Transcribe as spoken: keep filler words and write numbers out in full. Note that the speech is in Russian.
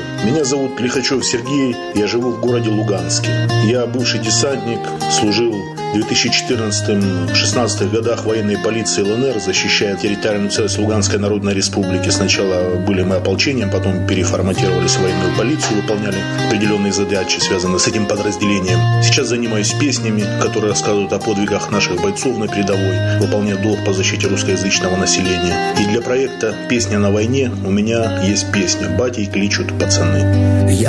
Меня зовут Лихачев Сергей, я живу в городе Луганске. Я бывший десантник, служил в две тысячи четырнадцатом — две тысячи шестнадцатом годах в военной полиции ЛНР, защищая территориальную целостность Луганской Народной Республики. Сначала были мы ополчением, потом переформатировались в военную полицию, выполняли определенные задачи, связанные с этим подразделением. Сейчас занимаюсь песнями, которые рассказывают о подвигах наших бойцов на передовой, выполняю долг по защите русскоязычного населения. И для проекта «Песня на войне» у меня есть песня «Батей кличут пацаны».